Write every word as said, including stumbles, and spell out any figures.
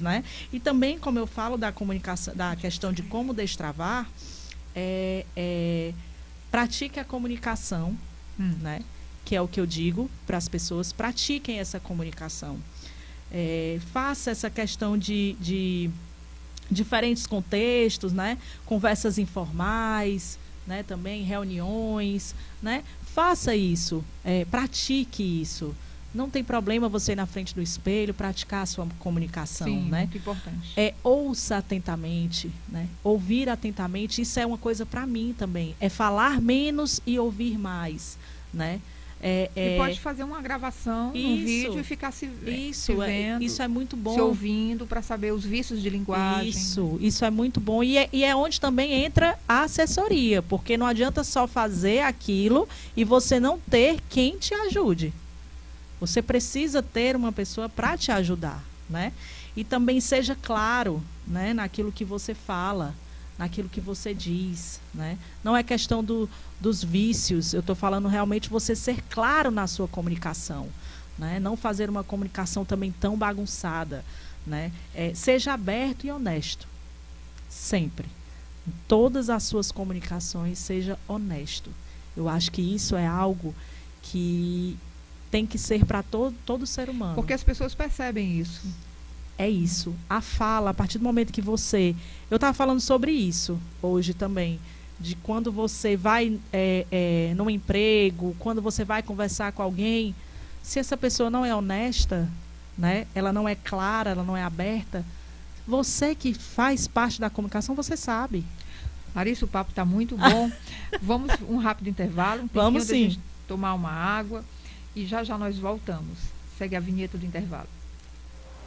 né? E também, como eu falo da comunicação, da questão de como destravar, é, é, pratique a comunicação, hum. né? Que é o que eu digo para as pessoas, pratiquem essa comunicação. É, faça essa questão de, de diferentes contextos, né? Conversas informais, né? Também reuniões, né? Faça isso, é, pratique isso. Não tem problema você ir na frente do espelho, praticar a sua comunicação, Sim, né? muito importante. É, ouça atentamente, né? Ouvir atentamente, isso é uma coisa para mim também. É falar menos e ouvir mais, né? É, é... E pode fazer uma gravação no vídeo e ficar se, isso, se vendo, é, isso é muito bom. Se ouvindo para saber os vícios de linguagem. Isso, isso é muito bom. E é, e é onde também entra a assessoria, porque não adianta só fazer aquilo e você não ter quem te ajude. Você precisa ter uma pessoa para te ajudar, né? E também seja claro, né, naquilo que você fala, naquilo que você diz, né? Não é questão do, dos vícios, eu estou falando realmente você ser claro na sua comunicação, né? Não fazer uma comunicação também tão bagunçada, né? É, seja aberto e honesto, sempre. Em todas as suas comunicações, seja honesto. Eu acho que isso é algo que tem que ser para todo, todo ser humano. Porque as pessoas percebem isso. É isso. A fala, a partir do momento que você... Eu estava falando sobre isso hoje também, de quando você vai é, é, num emprego, quando você vai conversar com alguém, se essa pessoa não é honesta, né, ela não é clara, ela não é aberta, você que faz parte da comunicação, você sabe. Larissa, o papo está muito bom. Vamos um rápido intervalo, um Vamos sim. Gente tomar uma água e já já nós voltamos. Segue a vinheta do intervalo.